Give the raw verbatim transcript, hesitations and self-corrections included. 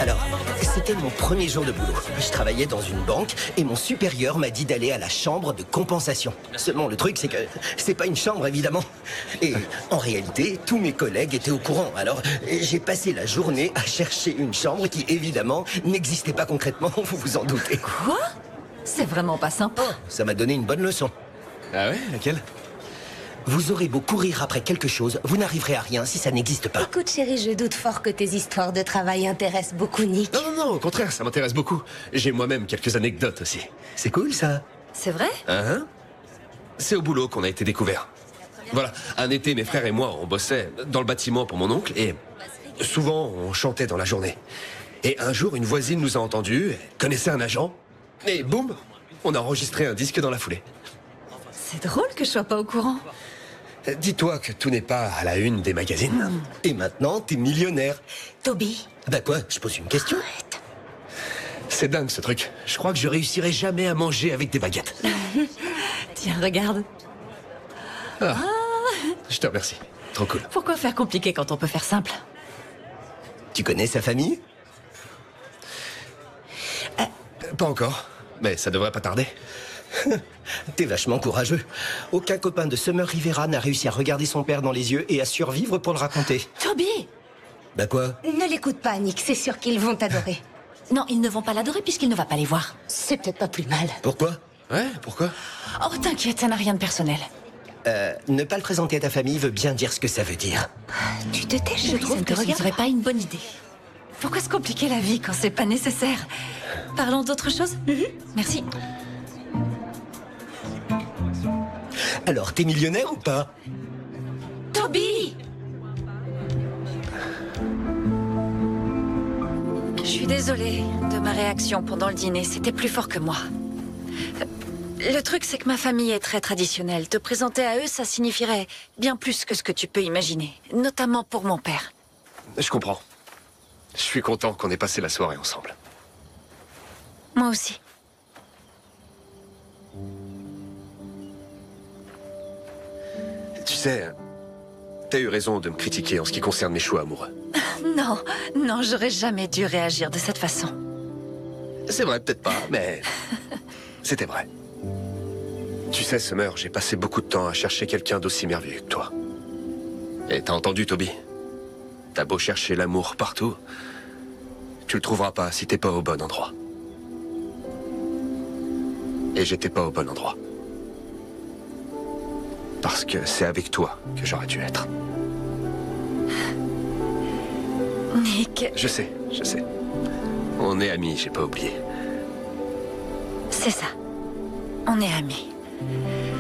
Alors, c'était mon premier jour de boulot. Je travaillais dans une banque et mon supérieur m'a dit d'aller à la chambre de compensation. Seulement, le truc, c'est que c'est pas une chambre, évidemment. Et en réalité, tous mes collègues étaient au courant. Alors, j'ai passé la journée à chercher une chambre qui, évidemment, n'existait pas concrètement, vous vous en doutez. Quoi? C'est vraiment pas sympa. Ça m'a donné une bonne leçon. Ah ouais? Laquelle? Vous aurez beau courir après quelque chose, vous n'arriverez à rien si ça n'existe pas. Écoute, chérie, je doute fort que tes histoires de travail intéressent beaucoup Nick. Non, non, non, au contraire, ça m'intéresse beaucoup. J'ai moi-même quelques anecdotes aussi. C'est cool, ça. C'est vrai? Hein? C'est au boulot qu'on a été découverts. Voilà, un été, mes frères et moi, on bossait dans le bâtiment pour mon oncle et souvent, on chantait dans la journée. Et un jour, une voisine nous a entendus, elle connaissait un agent, et boum, on a enregistré un disque dans la foulée. C'est drôle que je sois pas au courant. Dis-toi que tout n'est pas à la une des magazines. Mmh. Et maintenant, t'es millionnaire. Toby. Bah quoi, je pose une question. Arrête. C'est dingue ce truc. Je crois que je réussirai jamais à manger avec des baguettes. Tiens, regarde. Ah, je te remercie. Trop cool. Pourquoi faire compliqué quand on peut faire simple? Tu connais sa famille? euh, Pas encore, mais ça devrait pas tarder. T'es vachement courageux. Aucun copain de Summer Rivera n'a réussi à regarder son père dans les yeux et à survivre pour le raconter. Toby! Bah quoi? Ne l'écoute pas, Nick. C'est sûr qu'ils vont t'adorer. Non, ils ne vont pas l'adorer puisqu'il ne va pas les voir. C'est peut-être pas plus mal. Pourquoi? Ouais, pourquoi? Oh, t'inquiète, ça n'a rien de personnel. Euh, ne pas le présenter à ta famille veut bien dire ce que ça veut dire. Tu te tais, Je trouve que ce ne serait pas une bonne idée. Pourquoi se compliquer la vie quand c'est pas nécessaire? Parlons d'autre chose? Mm-hmm. Merci. Alors, t'es millionnaire ou pas? Toby! Je suis désolée de ma réaction pendant le dîner. C'était plus fort que moi. Le truc, c'est que ma famille est très traditionnelle. Te présenter à eux, ça signifierait bien plus que ce que tu peux imaginer. Notamment pour mon père. Je comprends. Je suis content qu'on ait passé la soirée ensemble. Moi aussi. Tu sais, t'as eu raison de me critiquer en ce qui concerne mes choix amoureux. Non, non, j'aurais jamais dû réagir de cette façon. C'est vrai, peut-être pas, mais c'était vrai. Tu sais, Summer, j'ai passé beaucoup de temps à chercher quelqu'un d'aussi merveilleux que toi. Et t'as entendu, Toby? T'as beau chercher l'amour partout, tu le trouveras pas si t'es pas au bon endroit. Et j'étais pas au bon endroit. Parce que c'est avec toi que j'aurais dû être. Nick... Je sais, je sais. On est amis, j'ai pas oublié. C'est ça. On est amis.